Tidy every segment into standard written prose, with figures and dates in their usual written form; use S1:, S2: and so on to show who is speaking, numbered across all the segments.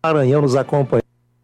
S1: Maranhão nos acompanha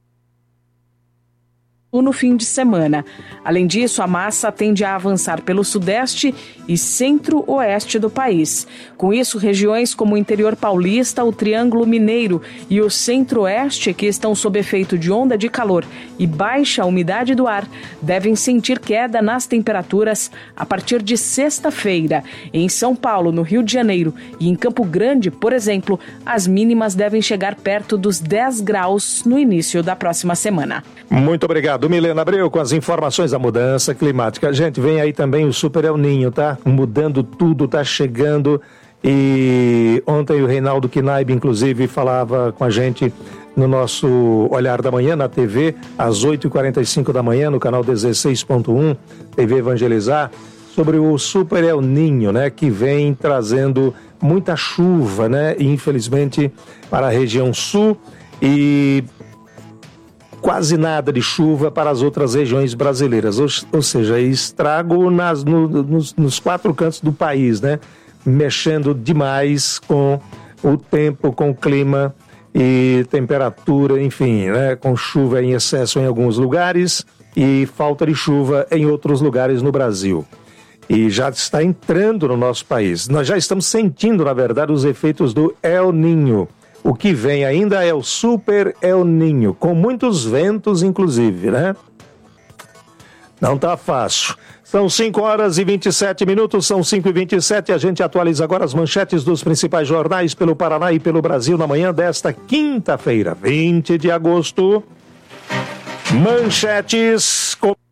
S2: no fim de semana. Além disso, a massa tende a avançar pelo sudeste e centro-oeste do país. Com isso, regiões como o interior paulista, o Triângulo Mineiro e o centro-oeste, que estão sob efeito de onda de calor e baixa umidade do ar, devem sentir queda nas temperaturas a partir de sexta-feira. Em São Paulo, no Rio de Janeiro e em Campo Grande, por exemplo, as mínimas devem chegar perto dos 10 graus no início da próxima semana.
S1: Muito obrigado, Milena Abreu, com as informações da mudança climática. Gente, vem aí também o Super El Ninho, tá? Mudando tudo, tá chegando. E ontem o Reinaldo Knaib, inclusive, falava com a gente no nosso Olhar da Manhã, na TV, às 8h45 da manhã, no canal 16.1, TV Evangelizar, sobre o Super El Ninho, né? Que vem trazendo muita chuva, né? Infelizmente, para a região sul e quase nada de chuva para as outras regiões brasileiras, ou seja, estrago nos 4 cantos do país, né? Mexendo demais com o tempo, com o clima e temperatura, enfim, né? Com chuva em excesso em alguns lugares e falta de chuva em outros lugares no Brasil. E já está entrando no nosso país. Nós já estamos sentindo, na verdade, os efeitos do El Ninho. O que vem ainda é o Super El Ninho, com muitos ventos, inclusive, né? Não tá fácil. São 5h27, são 5h27. A gente atualiza agora as manchetes dos principais jornais pelo Paraná e pelo Brasil na manhã desta quinta-feira, 20 de agosto. Manchetes.